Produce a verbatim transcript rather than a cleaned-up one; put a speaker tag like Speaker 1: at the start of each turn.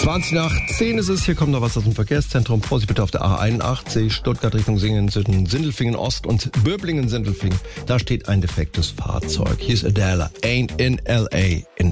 Speaker 1: zwanzig nach zehn ist es. Hier kommt noch was aus dem Verkehrszentrum. Vorsicht bitte auf der A einundachtzig, Stuttgart Richtung Singen, zwischen Sindelfingen Ost und Böblingen-Sindelfingen. Da steht ein defektes Fahrzeug. Hier ist Adele, Ain't in L A in